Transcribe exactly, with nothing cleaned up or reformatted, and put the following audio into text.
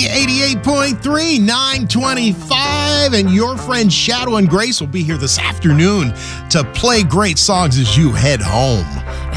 Z eighty-eight point three, nine twenty-five, and your friend Shadow and Grace will be here this afternoon to play great songs as you head home.